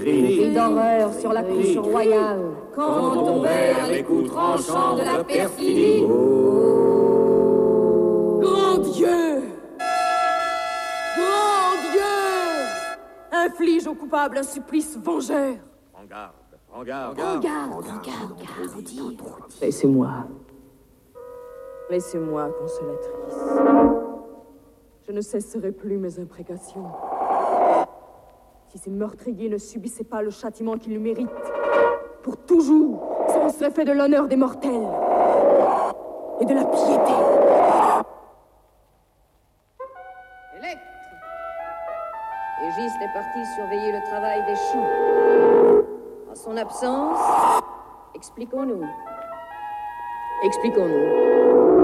Cris d'horreur sur la couche royale. Quand tombèrent les coups tranchants de la perfidie. Grand Dieu! Grand Dieu! Inflige au coupable un supplice vengeur. Prends garde, prends garde. Garde. Laissez-moi. Laissez-moi, consolatrice. Je ne cesserai plus mes imprécations. Si ces meurtriers ne subissaient pas le châtiment qu'ils méritent, pour toujours, ça en serait fait de l'honneur des mortels et de la piété. Électre! Égiste est parti surveiller le travail des champs. En son absence, expliquons-nous. Expliquons-nous.